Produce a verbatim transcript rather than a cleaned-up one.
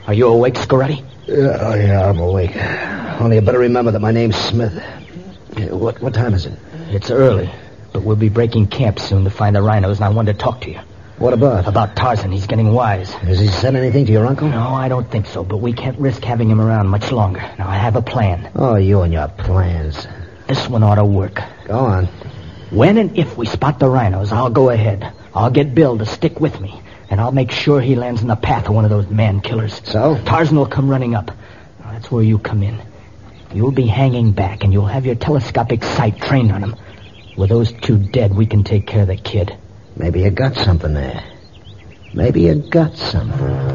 Are you awake, Scoretti? Uh, oh, yeah, I'm awake. Only you better remember that my name's Smith. What, what time is it? It's early, but we'll be breaking camp soon to find the rhinos, and I wanted to talk to you. What about? About Tarzan. He's getting wise. Has he said anything to your uncle? No, I don't think so, but we can't risk having him around much longer. Now, I have a plan. Oh, you and your plans. This one ought to work. Go on. When and if we spot the rhinos, I'll go ahead. I'll get Bill to stick with me, and I'll make sure he lands in the path of one of those man-killers. So? Tarzan will come running up. Now, that's where you come in. You'll be hanging back, and you'll have your telescopic sight trained on him. With those two dead, we can take care of the kid. Maybe you got something there. Maybe you got something.